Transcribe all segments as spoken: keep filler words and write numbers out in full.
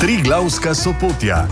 Triglavska Sopotja.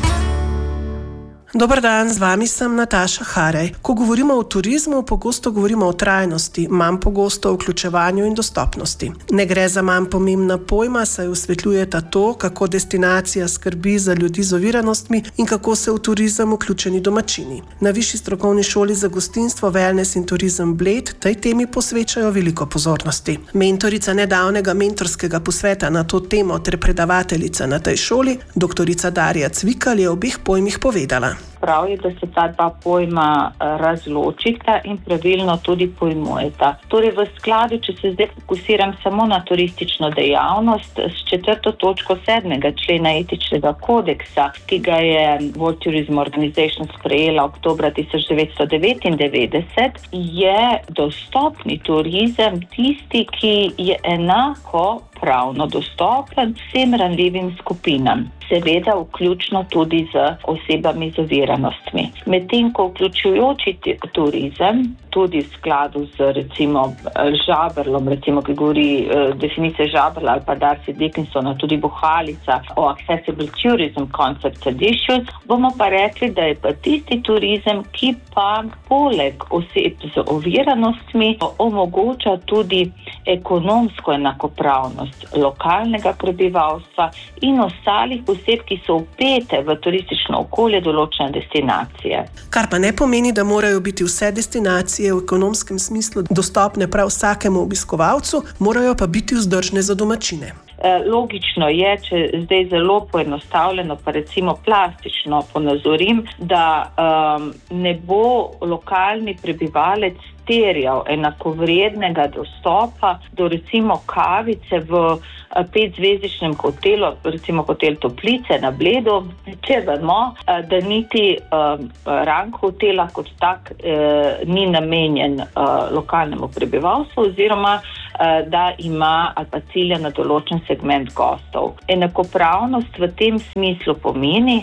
Dober dan, z vami sem Nataša Harej. Ko govorimo o turizmu, pogosto govorimo o trajnosti, manj pogosto o vključevanju in dostopnosti. Ne gre za manj pomembna pojma, saj osvetljujeta to, kako destinacija skrbi za ljudi z oviranostmi in kako se v turizem vključeni domačini. Na Višji strokovni šoli za gostinstvo, wellness in turizem Bled tej temi posvečajo veliko pozornosti. Mentorica nedavnega mentorskega posveta na to temo ter predavateljica na tej šoli, doktorica Darja Cvikl, je o obeh pojmih povedala. Prav je, da se ta dva pojma razločita in pravilno tudi pojmujeta. Torej v skladu, če se zdaj fokusiram samo na turistično dejavnost, s četrto točko sedmega člena etičnega kodeksa, ki ga je World Tourism Organization sprejela oktobra tisoč devetsto devetindevetdeset, je dostopni turizem tisti, ki je enako pravno dostopen vsem ranljivim skupinam, seveda vključno tudi z osebami z oviranostmi. Medtem ko vključujoči turizem, tudi v skladu z recimo žabrlom, recimo ki govori eh, definicija žabrla ali pa Darcy Dickinsona, tudi Bohalica o Accessible Tourism Concepts and Issues, bomo pa rekli, da je pa tisti turizem, ki pa poleg oseb z oviranostmi omogoča tudi ekonomsko enakopravnost lokalnega prebivalstva in ostalih oseb, ki so vpete v turistično okolje določene destinacije. Kar pa ne pomeni, da morajo biti vse destinacije v ekonomskem smislu dostopne prav vsakemu obiskovalcu, morajo pa biti vzdržne za domačine. Logično je, če zdaj zelo poenostavljeno, pa recimo plastično ponazorim, da um, ne bo lokalni prebivalec terjal enakovrednega dostopa do recimo kavice v petzvezdičnem hotelu, recimo hotel Toplice na Bledu, če vemo, da niti um, rang hotela kot tak eh, ni namenjen eh, lokalnemu prebivalstvu oziroma eh, da ima ali pa cilja na določen segment gostov. Enakopravnost v tem smislu pomeni,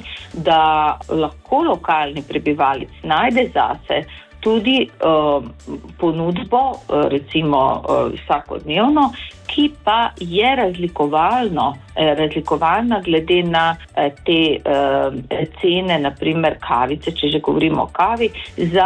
da lahko lokalni prebivalec najde zase tudi uh, ponudbo, uh, recimo uh, vsakodnevno, ki pa je razlikovalno, eh, razlikovalna glede na eh, te eh, cene, naprimer kavice, če že govorimo o kavi, za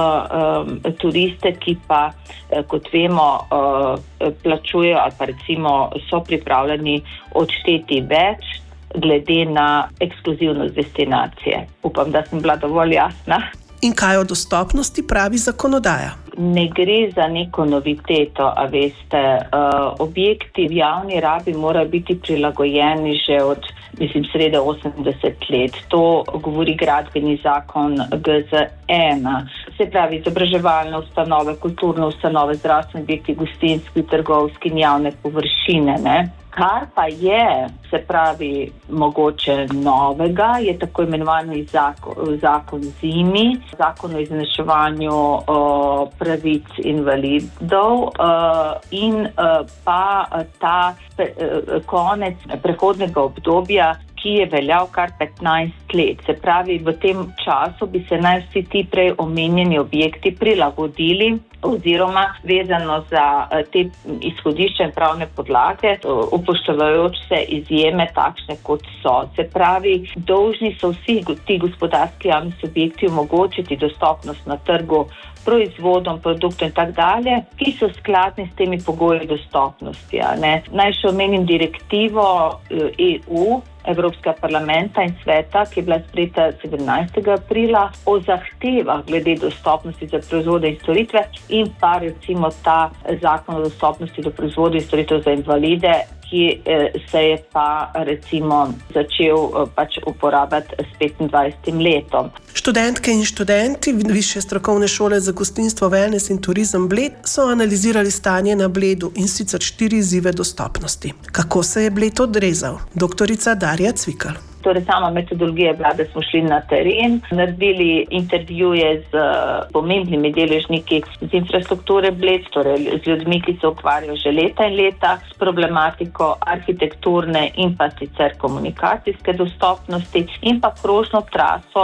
eh, eh, turiste, ki pa, eh, kot vemo, eh, plačujejo ali pa recimo so pripravljeni odšteti več glede na ekskluzivnost destinacije. Upam, da sem bila dovolj jasna. In kaj o dostopnosti pravi zakonodaja? Ne gre za neko noviteto, a veste, uh, objekti v javni rabi morajo biti prilagojeni že od, mislim, srede osemdeset let. To govori gradbeni zakon G Z ena. Se pravi, izobraževalne ustanove, kulturne ustanove, zdravstveni objekti, gostinski, trgovski in javne površine, ne? Kar pa je, se pravi, mogoče novega, je tako imenovani zakon, zakon zimi, zakon o izenačevanju uh, pravic invalidov uh, in uh, pa ta uh, konec prehodnega obdobja, ki je veljal kar petnajst let. Se pravi, v tem času bi se naj vsi ti prej omenjeni objekti prilagodili oziroma vezano za te izhodišče in pravne podlage, upoštevajoč se izjeme takšne, kot so. Se pravi, dolžni so vsi ti gospodarski javni subjekti omogočiti dostopnost na trgu proizvodom, produktom in tak dalje, ki so skladni s temi pogoji dostopnosti. Ne? Naj še omenim direktivo E U, Evropskega parlamenta in sveta, ki je bila sprejeta sedemnajstega aprila o zahtevah glede dostopnosti za proizvode in storitve in pa recimo ta zakon o dostopnosti do proizvodov in storitev za invalide, ki se je pa recimo začel pač uporabljati s petindvajsetim letom. Študentke in študenti Višje strokovne šole za gostinstvo, wellness in turizem Bled so analizirali stanje na Bledu in sicer štiri izzive dostopnosti. Kako se je Bled odrezal? Doktorica Darja Cvikl. Torej, sama metodologija je bila, da smo šli na teren, naredili intervjuje z pomembnimi deležniki z infrastrukture Bled, torej z ljudmi, ki se ukvarjajo že leta in leta s problematiko arhitekturne in pa sicer komunikacijske dostopnosti in pa krožno traso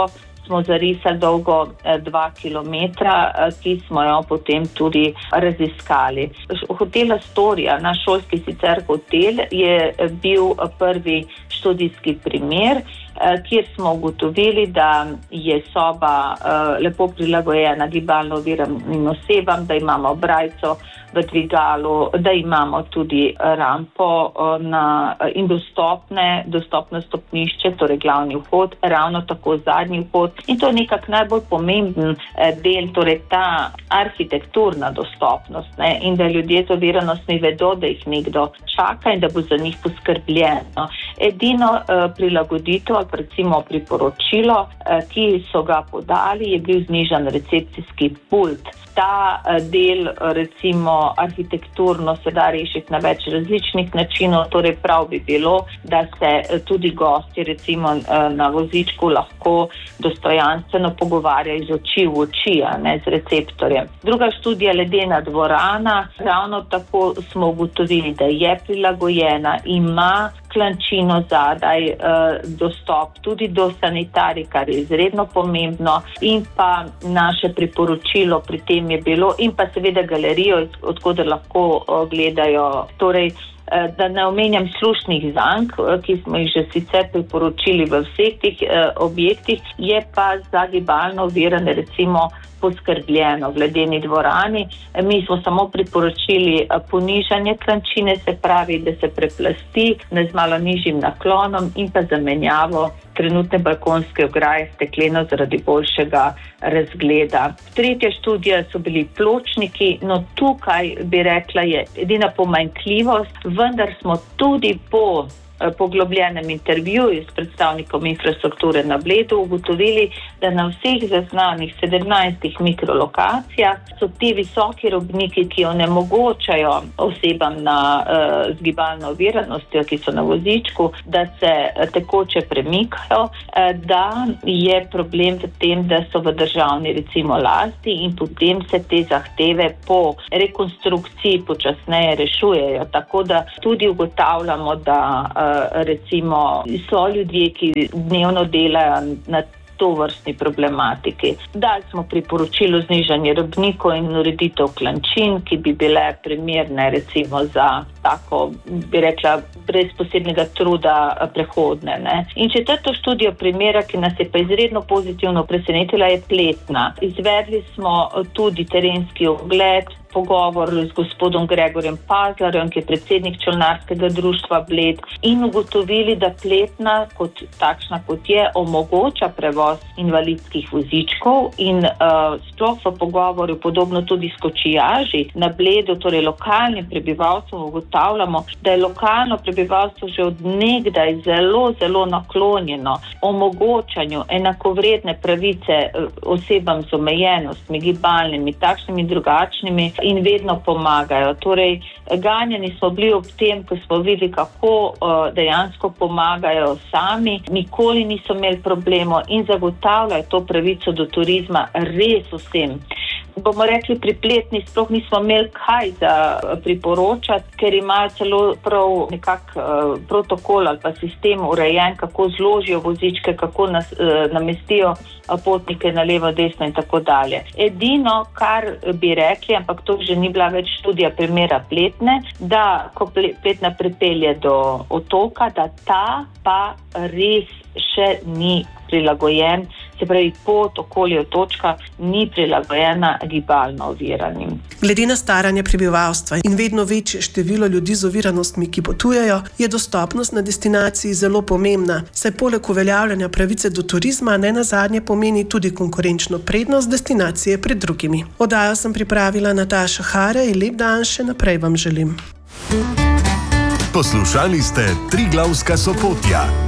smo zarisali dolgo dva kilometra, ki smo jo potem tudi raziskali. Hotel Astoria, naš šolski sicer hotel, je bil prvi študijski primer, kjer smo ugotovili, da je soba lepo prilagojena gibalno oviranim osebam, da imamo brajco v dvigalu, da imamo tudi rampo na, in dostopne, dostopno stopnišče, torej glavni vhod, ravno tako zadnji vhod. In to je nekak najbolj pomemben del, torej ta arhitekturna dostopnost, ne, in da ljudje z oviranostmi vedo, da jih nekdo čaka in da bo za njih poskrbljeno. Edino uh, prilagoditev, ali recimo priporočilo, uh, ki so ga podali, je bil znižan recepcijski pult. Ta uh, del, uh, recimo arhitekturno, se da rešiti na več različnih načinov, torej prav bi bilo, da se uh, tudi gosti recimo uh, na vozičku lahko dostojanstveno pogovarjajo iz oči v oči, a ne z receptorjem. Druga študija, ledena dvorana, ravno tako smo ugotovili, da je prilagojena, ima klančino zadaj, eh, dostop tudi do sanitarij, kar je izredno pomembno, in pa naše priporočilo pri tem je bilo, in pa seveda galerijo, odkuder lahko eh, gledajo, torej eh, da ne omenjam slušnih zank, eh, ki smo jih že sicer priporočili v vseh teh eh, objektih, je pa za gibalno ovirane recimo poskrbljeno v ledeni dvorani. Mi smo samo priporočili ponižanje klančine, se pravi, da se preplasti z malo nižjim naklonom in pa zamenjavo trenutne balkonske ograje stekleno zaradi boljšega razgleda. Tretja študija so bili pločniki, no tukaj bi rekla je edina pomanjkljivost, vendar smo tudi po poglobljenem intervjuju s predstavnikom infrastrukture na Bledu ugotovili, da na vseh zaznanih sedemnajstih mikrolokacijah so ti visoki robniki, ki onemogočajo osebam na, uh, z gibalno oviranostjo, ki so na vozičku, da se tekoče premikajo, uh, da je problem v tem, da so v državni recimo lasti in potem se te zahteve po rekonstrukciji počasneje rešujejo. Tako da tudi ugotavljamo, da uh, recimo so ljudje, ki dnevno delajo na to vrstni problematiki. Dali smo priporočilo znižanje robnikov in ureditev klančin, ki bi bile primerne recimo za tako, bi rekla, brez posebnega truda prehodne. Ne? In četrto študijo primera, ki nas je pa izredno pozitivno presenetila, je Pletna. Izvedli smo tudi terenski ogled, pogovor z gospodom Gregorjem Pazlarjem, ki je predsednik čolnarskega društva Bled, in ugotovili, da Pletna, kot takšna kot je, omogoča prevoz invalidskih vozičkov in uh, sploh v pogovoru, podobno tudi s kočijaži na Bledu, torej lokalnim prebivalstvom, ugotavljamo, da je lokalno prebivalstvo že od nekdaj zelo, zelo naklonjeno omogočanju enakovredne pravice osebam z omejenostmi, gibalnimi, takšnimi in drugačnimi, in vedno pomagajo. Torej, ganjeni smo bili ob tem, ko smo videli, kako uh, dejansko pomagajo sami, nikoli niso imeli problemov in zagotavljajo to pravico do turizma res vsem. Bomo rekli, pri Pletni sploh nismo imeli kaj za priporočati, ker imajo celo prav nekak uh, protokol ali pa sistem urejen, kako zložijo vozičke, kako nas, uh, namestijo potnike na levo, desno in tako dalje. Edino, kar bi rekli, ampak to že ni bila več študija primera Pletne, da ko Pletna pripelje do otoka, da ta pa res še ni prilagojen, se pravi pot okoli otočka ni prilagojena gibalno oviranim. Glede na staranje prebivalstva in vedno večje število ljudi z oviranostmi, ki potujejo, je dostopnost na destinaciji zelo pomembna, saj poleg uveljavljanja pravice do turizma ne nazadnje pomeni tudi konkurenčno prednost destinacije pred drugimi. Oddajo sem pripravila Nataša Harej, lep dan še naprej vam želim. Poslušali ste Triglavska Sopotja.